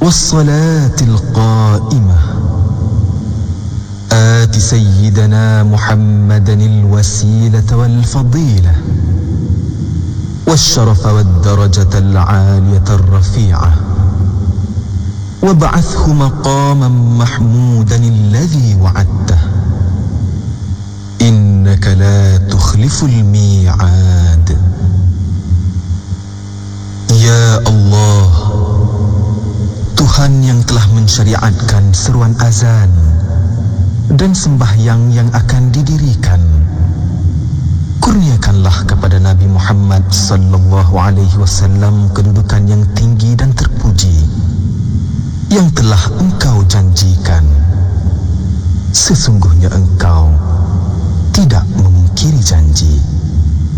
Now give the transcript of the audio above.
والصلاة القائمة آت سيدنا محمدا الوسيلة والفضيلة والشرف والدرجة العالية الرفيعة وابعثه مقاما محمودا الذي وعدته إنك لا تخلف الميعاد. Ya Allah, Tuhan yang telah mensyariatkan seruan azan dan sembahyang yang akan didirikan, kurniakanlah kepada Nabi Muhammad sallallahu alaihi wasallam kedudukan yang tinggi dan terpuji yang telah Engkau janjikan. Sesungguhnya Engkau tidak memungkiri janji.